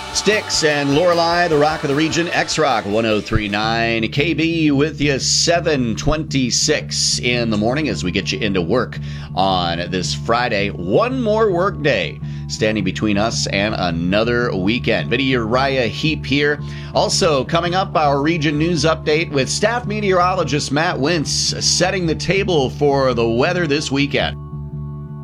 Styx and Lorelei, the rock of the region, X-Rock 1039, KB with you 7:26 in the morning as we get you into work on this Friday. One more work day standing between us and another weekend. Video Uriah Heep here. Also coming up, our region news update with staff meteorologist Matt Wintz setting the table for the weather this weekend.